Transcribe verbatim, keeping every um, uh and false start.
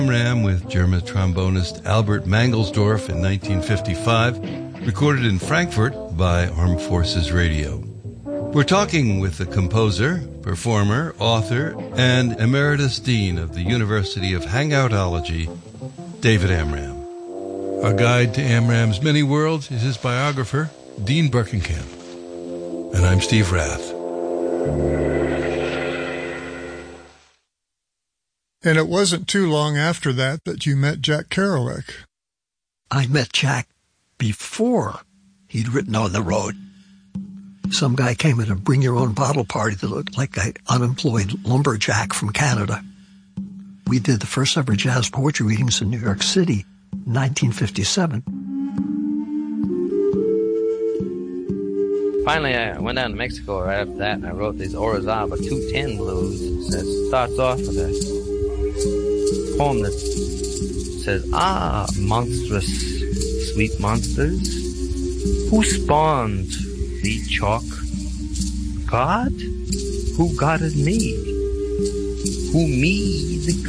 Amram with German trombonist Albert Mangelsdorf in nineteen fifty-five, recorded in Frankfurt by Armed Forces Radio. We're talking with the composer, performer, author, and emeritus dean of the University of Hangoutology, David Amram. Our guide to Amram's many worlds is his biographer, Dean Berkenkamp. And I'm Steve Rath. And it wasn't too long after that that you met Jack Kerouac. I met Jack before he'd written On the Road. Some guy came at a bring-your-own-bottle party that looked like an unemployed lumberjack from Canada. We did the first ever jazz poetry readings in New York City in nineteen fifty-seven. Finally, I went down to Mexico right after that, and I wrote these Orizaba two ten blues. It starts off with a poem that says, "Ah, monstrous, sweet monsters, who spawned the chalk? God? Who godded me? Who me the